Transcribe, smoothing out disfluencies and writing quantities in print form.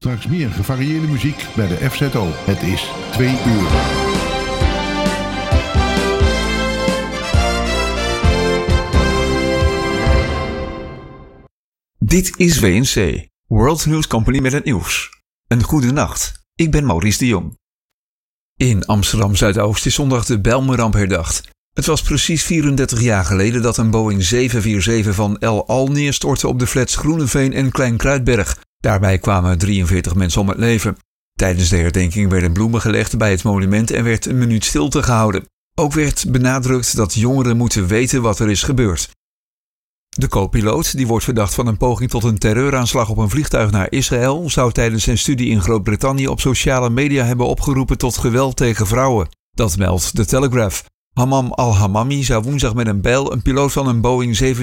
Straks meer gevarieerde muziek bij de FZO. Het is 2 uur. Dit is WNC, World News Company met het nieuws. Een goede nacht, ik ben Maurice de Jong. In Amsterdam-Zuidoost is zondag de Bijlmerramp herdacht. Het was precies 34 jaar geleden dat een Boeing 747 van El Al neerstortte op de flats Groeneveen en Klein Kruidberg. Daarbij kwamen 43 mensen om het leven. Tijdens de herdenking werden bloemen gelegd bij het monument en werd een minuut stilte gehouden. Ook werd benadrukt dat jongeren moeten weten wat er is gebeurd. De co-piloot, die wordt verdacht van een poging tot een terreuraanslag op een vliegtuig naar Israël, zou tijdens zijn studie in Groot-Brittannië op sociale media hebben opgeroepen tot geweld tegen vrouwen. Dat meldt The Telegraph. Hammam al-Hammami zou woensdag met een bijl een piloot van een Boeing